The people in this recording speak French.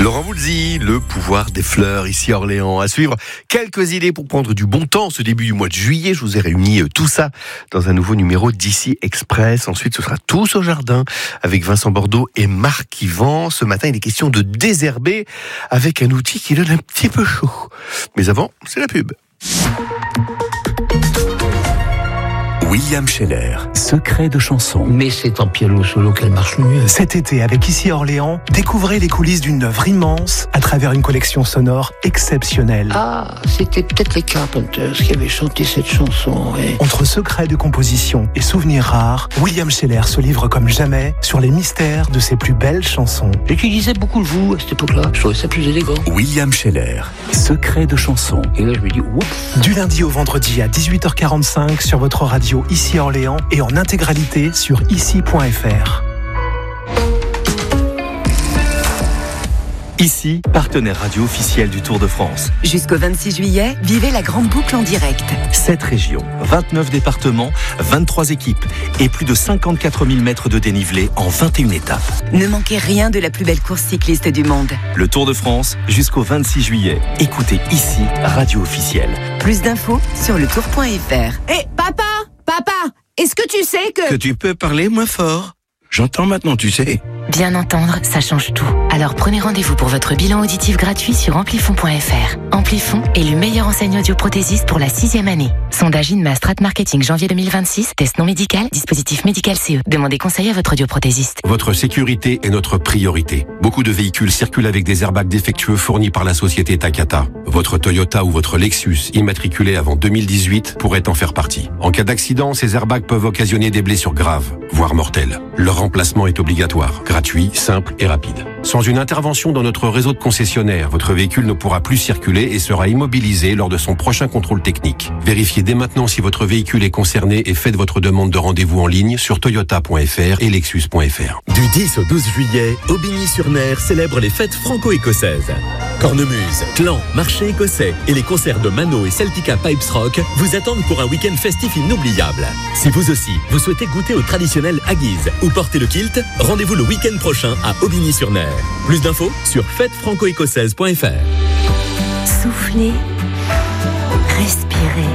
Laurent Voulzy, le pouvoir des fleurs ici à Orléans. À suivre, quelques idées pour prendre du bon temps ce début du mois de juillet. Je vous ai réuni tout ça dans un nouveau numéro d'Ici Express. Ensuite, ce sera Tous au jardin avec Vincent Bordeaux et Marc Yvan. Ce matin, il est question de désherber avec un outil qui donne un petit peu chaud. Mais avant, c'est la pub. William Scheller, secret de chanson. Mais c'est en piano solo qu'elle marche le mieux. Cet été, avec Ici à Orléans, découvrez les coulisses d'une œuvre immense à travers une collection sonore exceptionnelle. Ah, c'était peut-être les Carpenters qui avaient chanté cette chanson, ouais. Entre secrets de composition et souvenirs rares, William Scheller se livre comme jamais sur les mystères de ses plus belles chansons. J'utilisais beaucoup le vous à cette époque-là. Je trouvais ça plus élégant. William Scheller, secret de chanson. Et là, je me dis, oups. Du lundi au vendredi à 18h45 sur votre radio Ici à Orléans et en intégralité sur ici.fr. Ici, partenaire radio officiel du Tour de France. Jusqu'au 26 juillet, vivez la grande boucle en direct. 7 régions, 29 départements, 23 équipes et plus de 54 000 mètres de dénivelé en 21 étapes. Ne manquez rien de la plus belle course cycliste du monde. Le Tour de France, jusqu'au 26 juillet. Écoutez ici, radio officielle. Plus d'infos sur letour.fr. Hé, papa, est-ce que tu sais que tu peux parler moins fort? J'entends maintenant, tu sais. Bien entendre, ça change tout. Alors prenez rendez-vous pour votre bilan auditif gratuit sur amplifon.fr. Amplifon est le meilleur enseigne audioprothésiste pour la 6e année. Sondage INMA Strat Marketing janvier 2026, test non médical, dispositif médical CE. Demandez conseil à votre audioprothésiste. Votre sécurité est notre priorité. Beaucoup de véhicules circulent avec des airbags défectueux fournis par la société Takata. Votre Toyota ou votre Lexus, immatriculé avant 2018, pourrait en faire partie. En cas d'accident, ces airbags peuvent occasionner des blessures graves, voire mortelles. Leur remplacement est obligatoire, gratuit, simple et rapide. Sans une intervention dans notre réseau de concessionnaires, votre véhicule ne pourra plus circuler et sera immobilisé lors de son prochain contrôle technique. Vérifiez dès maintenant si votre véhicule est concerné et faites votre demande de rendez-vous en ligne sur toyota.fr et lexus.fr. Du 10 au 12 juillet, Aubigny-sur-Mer célèbre les fêtes franco-écossaises. Cornemuse, clans, marché écossais et les concerts de Mano et Celtica Pipes Rock vous attendent pour un week-end festif inoubliable. Si vous aussi, vous souhaitez goûter au traditionnel haggis ou porter le kilt, rendez-vous le week-end prochain à Aubigny-sur-Mer. Plus d'infos sur fêtesfranco-écossaises.fr. Soufflez, respirez.